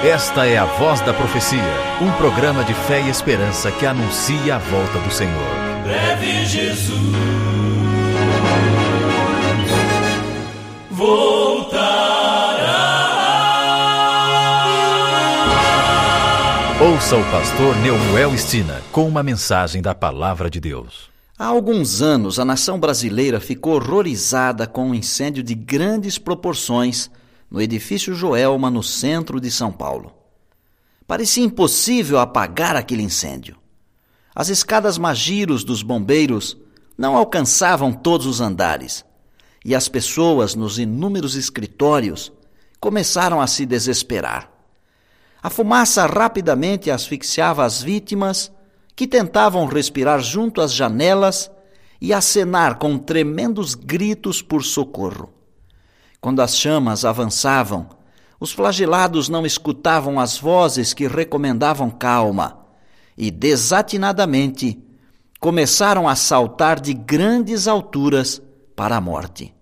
Esta é a Voz da Profecia, um programa de fé e esperança que anuncia a volta do Senhor. Breve Jesus voltará. Ouça o pastor Neuel Stina com uma mensagem da Palavra de Deus. Há alguns anos, a nação brasileira ficou horrorizada com um incêndio de grandes proporções no edifício Joelma, no centro de São Paulo. Parecia impossível apagar aquele incêndio. As escadas magiros dos bombeiros não alcançavam todos os andares, e as pessoas nos inúmeros escritórios começaram a se desesperar. A fumaça rapidamente asfixiava as vítimas, que tentavam respirar junto às janelas e acenar com tremendos gritos por socorro. Quando as chamas avançavam, os flagelados não escutavam as vozes que recomendavam calma e, desatinadamente, começaram a saltar de grandes alturas para a morte.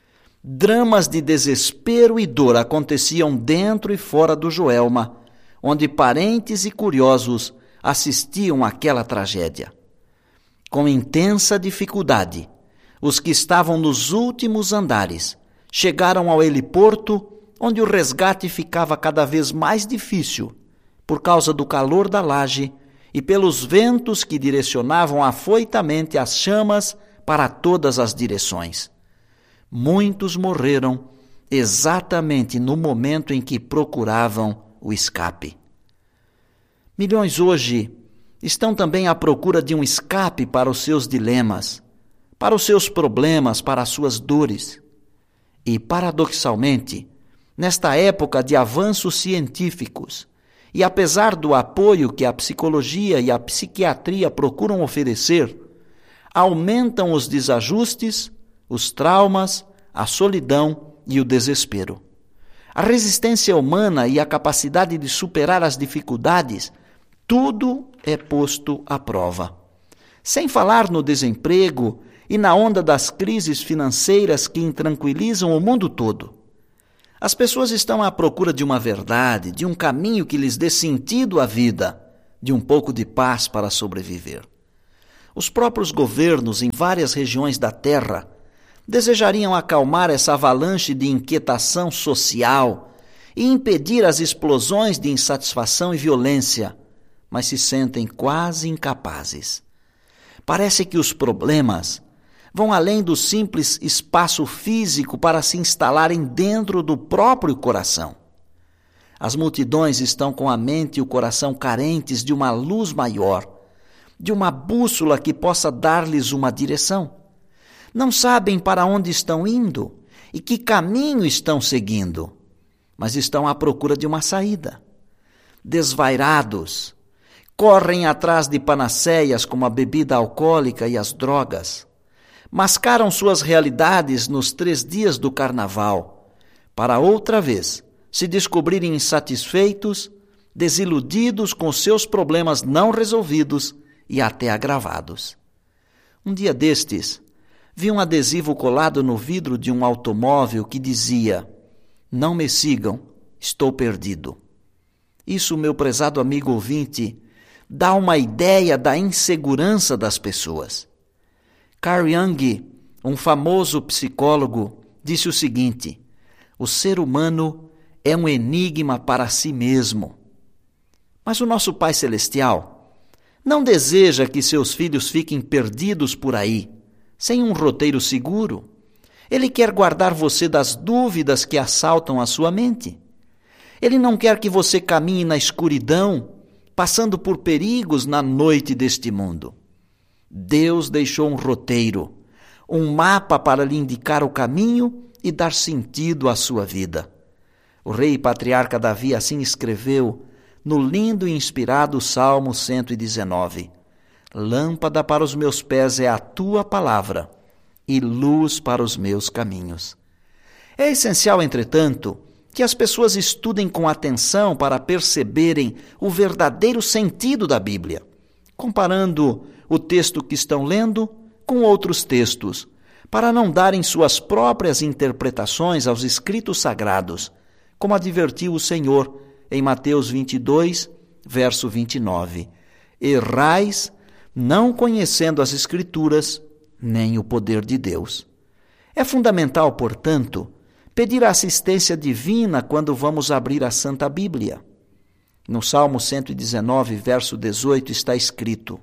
Dramas de desespero e dor aconteciam dentro e fora do Joelma, onde parentes e curiosos assistiam àquela tragédia. Com intensa dificuldade, os que estavam nos últimos andares chegaram ao heliporto, onde o resgate ficava cada vez mais difícil por causa do calor da laje e pelos ventos que direcionavam afoitamente as chamas para todas as direções. Muitos morreram exatamente no momento em que procuravam o escape. Milhões hoje estão também à procura de um escape para os seus dilemas, para os seus problemas, para as suas dores. E, paradoxalmente, nesta época de avanços científicos, e apesar do apoio que a psicologia e a psiquiatria procuram oferecer, aumentam os desajustes, os traumas, a solidão e o desespero. A resistência humana e a capacidade de superar as dificuldades, tudo é posto à prova. Sem falar no desemprego e na onda das crises financeiras que intranquilizam o mundo todo. As pessoas estão à procura de uma verdade, de um caminho que lhes dê sentido à vida, de um pouco de paz para sobreviver. Os próprios governos em várias regiões da Terra desejariam acalmar essa avalanche de inquietação social e impedir as explosões de insatisfação e violência, mas se sentem quase incapazes. Parece que os problemas vão além do simples espaço físico para se instalarem dentro do próprio coração. As multidões estão com a mente e o coração carentes de uma luz maior, de uma bússola que possa dar-lhes uma direção. Não sabem para onde estão indo e que caminho estão seguindo, mas estão à procura de uma saída. Desvairados, correm atrás de panaceias como a bebida alcoólica e as drogas. Mascaram suas realidades nos 3 dias do carnaval, para outra vez se descobrirem insatisfeitos, desiludidos com seus problemas não resolvidos e até agravados. Um dia destes, vi um adesivo colado no vidro de um automóvel que dizia: "Não me sigam, estou perdido." Isso, meu prezado amigo ouvinte, dá uma ideia da insegurança das pessoas. Carl Jung, um famoso psicólogo, disse o seguinte: o ser humano é um enigma para si mesmo. Mas o nosso Pai Celestial não deseja que seus filhos fiquem perdidos por aí, sem um roteiro seguro. Ele quer guardar você das dúvidas que assaltam a sua mente. Ele não quer que você caminhe na escuridão, passando por perigos na noite deste mundo. Deus deixou um roteiro, um mapa para lhe indicar o caminho e dar sentido à sua vida. O rei e patriarca Davi assim escreveu no lindo e inspirado Salmo 119: "Lâmpada para os meus pés é a tua palavra e luz para os meus caminhos." É essencial, entretanto, que as pessoas estudem com atenção para perceberem o verdadeiro sentido da Bíblia, comparando o texto que estão lendo com outros textos, para não darem suas próprias interpretações aos escritos sagrados, como advertiu o Senhor em Mateus 22, verso 29. Errais, não conhecendo as Escrituras, nem o poder de Deus. É fundamental, portanto, pedir a assistência divina quando vamos abrir a Santa Bíblia. No Salmo 119, verso 18, está escrito: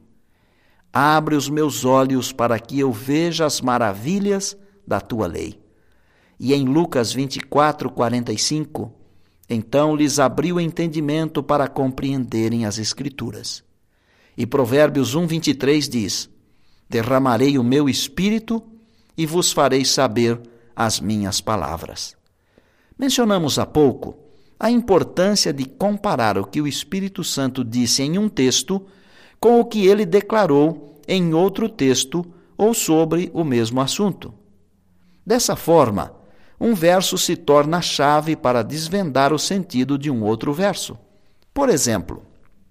Abre os meus olhos para que eu veja as maravilhas da tua lei. E em Lucas 24, 45, então lhes abriu o entendimento para compreenderem as Escrituras. E Provérbios 1, 23 diz: Derramarei o meu espírito e vos farei saber as minhas palavras. Mencionamos há pouco a importância de comparar o que o Espírito Santo disse em um texto com o que ele declarou em outro texto ou sobre o mesmo assunto. Dessa forma, um verso se torna a chave para desvendar o sentido de um outro verso. Por exemplo,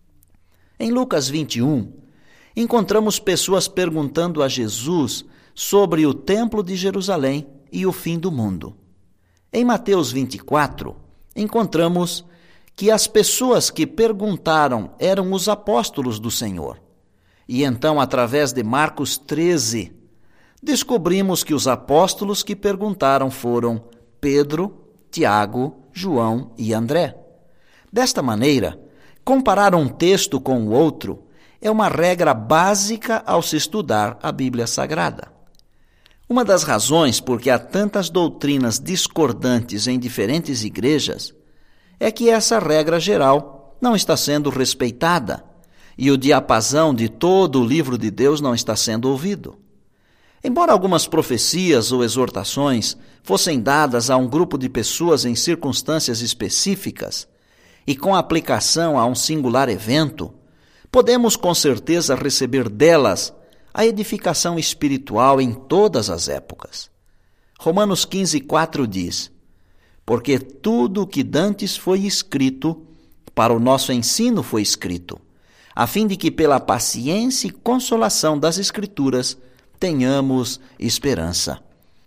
em Lucas 21, encontramos pessoas perguntando a Jesus sobre o Templo de Jerusalém e o fim do mundo. Em Mateus 24, encontramos que as pessoas que perguntaram eram os apóstolos do Senhor. E então, através de Marcos 13, descobrimos que os apóstolos que perguntaram foram Pedro, Tiago, João e André. Desta maneira, comparar um texto com o outro é uma regra básica ao se estudar a Bíblia Sagrada. Uma das razões por que há tantas doutrinas discordantes em diferentes igrejas é que essa regra geral não está sendo respeitada e o diapasão de todo o livro de Deus não está sendo ouvido. Embora algumas profecias ou exortações fossem dadas a um grupo de pessoas em circunstâncias específicas e com aplicação a um singular evento, podemos com certeza receber delas a edificação espiritual em todas as épocas. Romanos 15, 4 diz: Porque tudo o que dantes foi escrito, para o nosso ensino foi escrito, a fim de que pela paciência e consolação das Escrituras tenhamos esperança.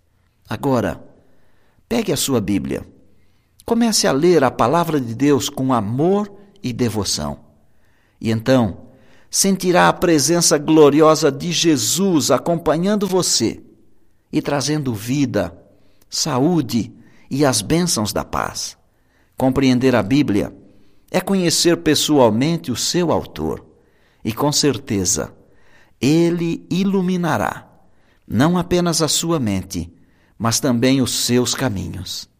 Agora, pegue a sua Bíblia. Comece a ler a palavra de Deus com amor e devoção. E então, sentirá a presença gloriosa de Jesus acompanhando você e trazendo vida, saúde e as bênçãos da paz. Compreender a Bíblia é conhecer pessoalmente o seu autor e, com certeza, ele iluminará não apenas a sua mente, mas também os seus caminhos.